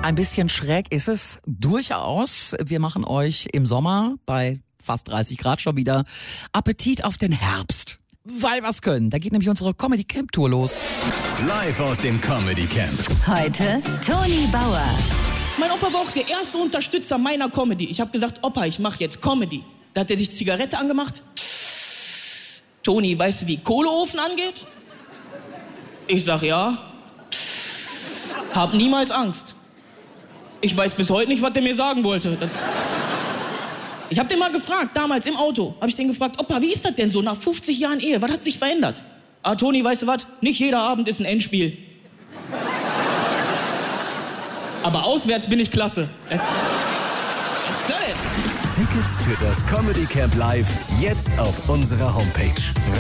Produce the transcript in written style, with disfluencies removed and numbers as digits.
Ein bisschen schräg ist es durchaus. Wir machen euch im Sommer bei fast 30 Grad schon wieder Appetit auf den Herbst. Weil wir's können. Da geht nämlich unsere Comedy Camp Tour los. Live aus dem Comedy Camp. Heute Toni Bauer. Mein Opa war auch der erste Unterstützer meiner Comedy. Ich habe gesagt, Opa, ich mache jetzt Comedy. Da hat er sich Zigarette angemacht. Toni, weißt du, wie Kohleofen angeht? Ich sag ja. Hab niemals Angst. Ich weiß bis heute nicht, was der mir sagen wollte. Ich hab den mal gefragt, damals im Auto. Hab ich den gefragt, Opa, wie ist das denn so nach 50 Jahren Ehe? Was hat sich verändert? Ah, Toni, weißt du was? Nicht jeder Abend ist ein Endspiel. Aber auswärts bin ich klasse. Was soll denn? Tickets für das Comedy Camp Live jetzt auf unserer Homepage.